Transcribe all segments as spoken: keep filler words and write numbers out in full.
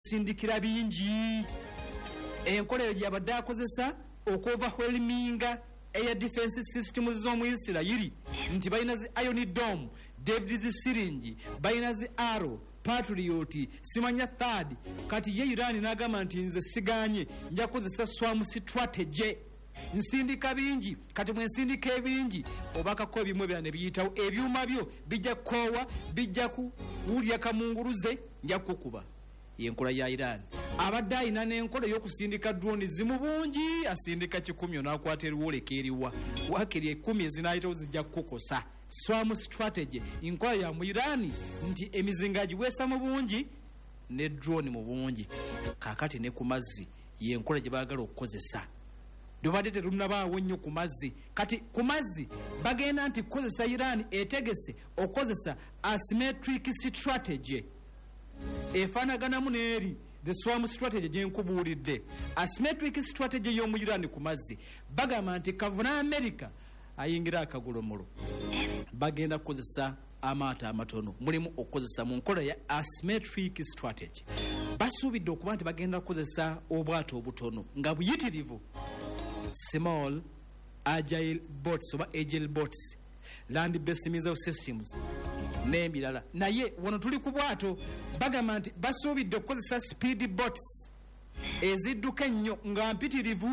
sindikira bingi enkola eyo gyabadde akozesa okuoverwhelminga air defense systems z'omu Isirayiri nti balina zi Iron Dome, David's Syringe, balina zi Arrow, Patriot, simanya third. Kati ye Iran n'agamba nti nze siganye nja kukozesa swarm strategy nsindika bingi. Kati mwe nsindika ebingi obakako ebimwe bya ne biyitawo ebyuma byo bijja koowa bijja kuwulya kamunguruze nja kukuba. Yenkola ya Iran abadde ayina n'enkola y'okusindika drone zimu bungi asindika kikumi n'akwata eriwoleka eriwa wakiri ekumi ezinayitawo zijja kukosa. Swarm strategy enkola ya mu Iran nti emizinga giweesa mu bungi ne drone mu bungi. Kakati ne ku mazzi yenkola gye baagala okukozesa dobadde terunabaawo nnyo ku mazzi. Kati ku mazzi bagenda nti kukozesa Iran etegese okukozesa asymmetric strategy efaanaganamu n'eri the swarm strategy gye nkubuulidde. Asymmetric strategy y'omu Iran ku mazzi bagamba nti kavuna America ayingira akagolomolo bagenda kukozesa amaato amatono mulimu okukozesa mu nkola ya asymmetric strategy. Basuubidde okuba nti bagenda kukozesa obwato obutono nga buyitirivu small agile boats oba agile boats, land based missile systems n'ebirala. Naye wano tuli ku bwato bagamba nti basuubidde okukozesa speed boats ezidduka ennyo nga mpitirivu.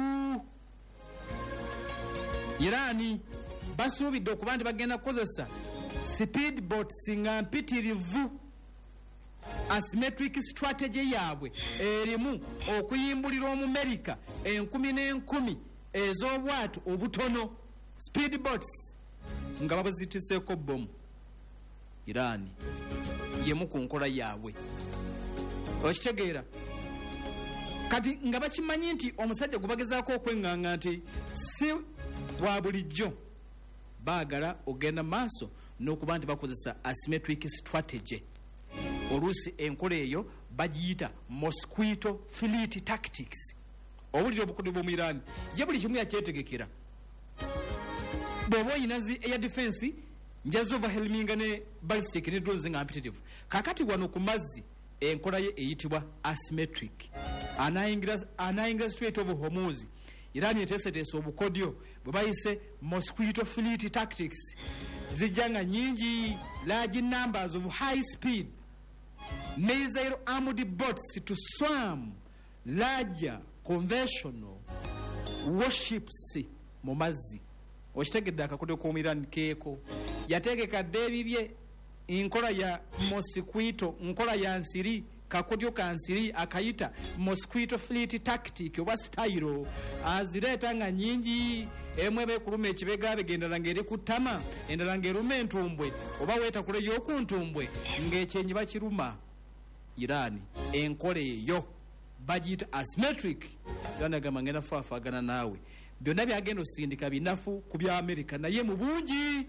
Irani basuubidde okuba nti bagenda kukozesa speed boats nga mpitirivu. Asymmetric strategy yaabwe erimu okuyimbulira Omumerika enkumi n'enkumi ez'obwato obutono speed boats nga babazitiseeko bomu. Irani yemu ku nkola yaabwe okitegeera. Kati nga bakimanyi nti omusajja gubagezaako okwenganga nti si bwa bulijjo baagala ogenda maaso n'okuba nti bakozesa asymmetric strategy. Oluusi enkola eyo bagiyita mosquito fleet tactics. Obuliri obukudu bw'omu Iran ye buli kimu yakyetegekera. Bw'oba oyina zi air defense njazo overwhelminga ne ballistic ne drones nga mpitirivu. Kakati wano ku mazzi enkola ye eyitibwa asymmetric. Anayingira anayingira Strait of Hormuz Iran yeteeseteese obukodyo bwe bayise mosquito fleet tactics zijjanga nyingi, large numbers of high speed missile armored boats to swarm larger conventional warships mu mazzi. Okitegedde akakodyo k'omu Iran keeko yategeka debibye enkola ya mosquito nkola ya nsiri kakodyo ka nsiri akayita mosquito fleet tactic oba style azireeta nga nyingi. Emwe bekuluma ekibega begendera ngeri kutama endala ngeruma entumbwe oba weeta kule y'okuntumbwe ng'ekyenyi bakiruma. Iran enkola eyo bagiyita asymmetric. Iran agamba ngenda faafaagana naawe byonna byagenda osindika binafu ku bya America naye mu bungi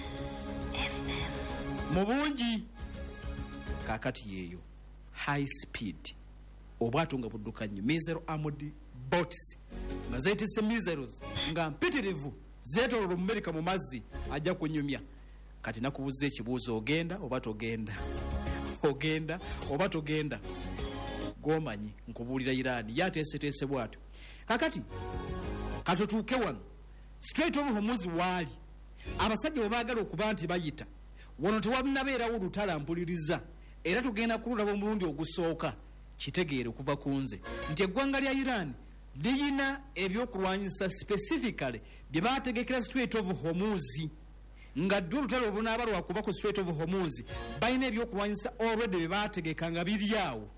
mu bungi. Kakati yeeyo high speed obwato nga budduka nnyo missile armored boats nga zeetisse missiles nga mpitirivu zeetoolola Omumerika mu mazzi ajja kunyumya. Kati nakubuza ekibuuzo ogenda oba togenda? Ogenda oba togenda? Gomanyi nkubuulira Iran yateeseteese bwatyo. Kakati katutuuke wano Strait of Hormuz waali abasajja bwe baagala okuba nti bayita wano tewabinabeerawo lutalammpuliriza era tugenda kululaba omulundi ogusooka. Kitegeere okuva ku nze nti eggwanga lya Iran liyina ebyokulwanyisa specifically bye baategekera Strait of Hormuz nga ddwe olutalo obunaaba lwakuba ku Strait of Hormuz balina ebyokulwanyisa already bye baategeka nga biri awo.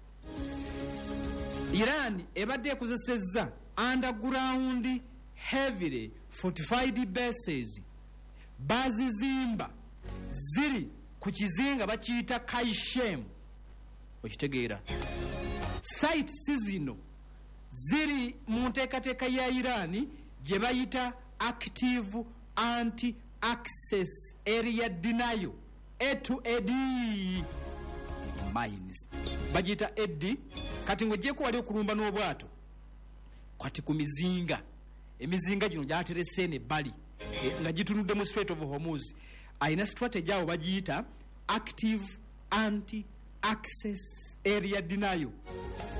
Iran ebadde ekozesezza underground heavily fortified bases bazizimba ziri ku kizinga bakiyita Kaishem. Okitegeera site sizino ziri mu nteekateeka ya Iran gye bayita active anti-access area denial A to A D mines bagiyita A D. Kati ng'ogyeko wali okulumba n'obwato kati ku mizinga emizinga gino gyaterese n'ebbali nga gitunudde mu Strait of Hormuz ayina strategy awo bagiyita active anti access area denial